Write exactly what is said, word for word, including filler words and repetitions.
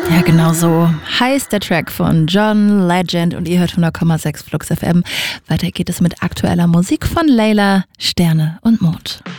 Ja, genau so heißt der Track von John Legend und ihr hört hundert Komma sechs Flux F M. Weiter geht es mit aktueller Musik von Layla, Sterne und Mond.